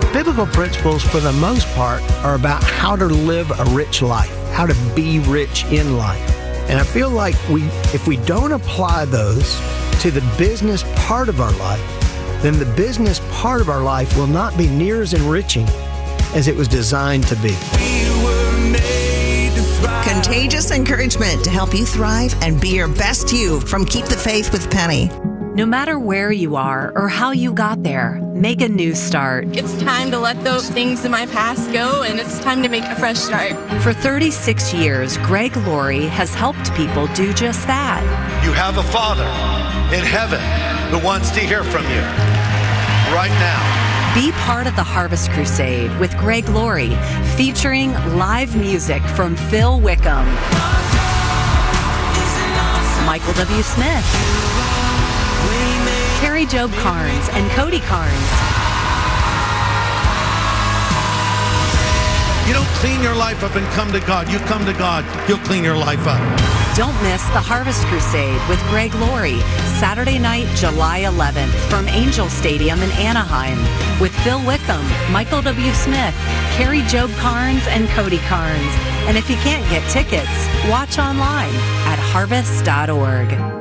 Biblical principles, for the most part, are about how to live a rich life, how to be rich in life. And I feel like if we don't apply those to the business part of our life, then the business part of our life will not be near as enriching as it was designed to be. Contagious encouragement to help you thrive and be your best you from Keep the Faith with Penny. No matter where you are or how you got there, make a new start. It's time to let those things in my past go, and it's time to make a fresh start. For 36 years, Greg Laurie has helped people do just that. You have a Father in heaven who wants to hear from you right now. Be part of the Harvest Crusade with Greg Laurie, featuring live music from Phil Wickham, Michael W. Smith, Carrie Job Carnes, and Cody Carnes. You don't clean your life up and come to God. You come to God, He'll clean your life up. Don't miss the Harvest Crusade with Greg Laurie, Saturday night, July 11th from Angel Stadium in Anaheim with Phil Wickham, Michael W. Smith, Carrie Job Carnes, and Cody Carnes. And if you can't get tickets, watch online at harvest.org.